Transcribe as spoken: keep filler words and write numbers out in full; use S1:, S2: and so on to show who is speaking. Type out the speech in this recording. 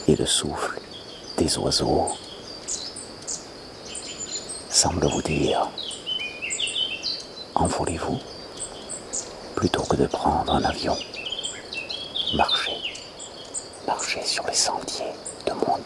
S1: et le souffle des oiseaux semble vous dire « Envolez-vous plutôt que de prendre un avion. Marchez, marchez sur les sentiers de montagne. »